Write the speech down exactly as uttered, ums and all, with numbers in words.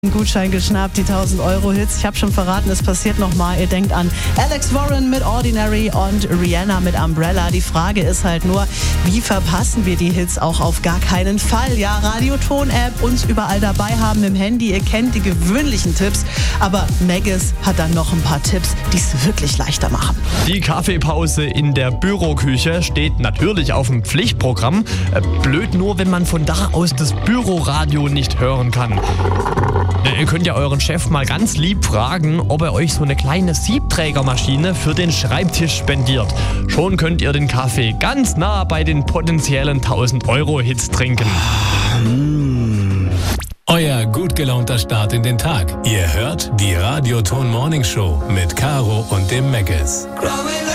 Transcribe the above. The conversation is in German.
Gutschein geschnappt, die tausend Euro Hits. Ich habe schon verraten, es passiert nochmal. Ihr denkt an Alex Warren mit Ordinary und Rihanna mit Umbrella. Die Frage ist halt nur, wie verpassen wir die Hits auch auf gar keinen Fall? Ja, Radioton-App, uns überall dabei haben im Handy. Ihr kennt die gewöhnlichen Tipps. Aber Megis hat dann noch ein paar Tipps, die es wirklich leichter machen. Die Kaffeepause in der Büroküche steht natürlich auf dem Pflichtprogramm. Blöd nur, wenn man von da aus das Büroradio nicht hören kann. Ihr könnt ja euren Chef mal ganz lieb fragen, ob er euch so eine kleine Siebträgermaschine für den Schreibtisch spendiert. Schon könnt ihr den Kaffee ganz nah bei den potenziellen tausend Euro Hits trinken. Euer gut gelaunter Start in den Tag. Ihr hört die Radioton Morning Show mit Caro und dem Megis.